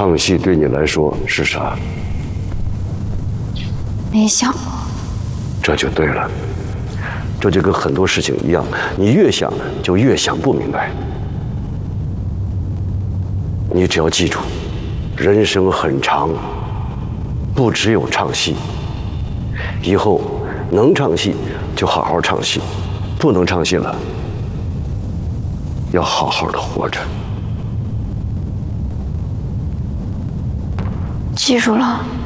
唱戏对你来说是啥？ 没想过。 这就对了，这就跟很多事情一样，你越想就越想不明白。你只要记住，人生很长，不只有唱戏。以后能唱戏就好好唱戏，不能唱戏了，要好好的活着。 记住了。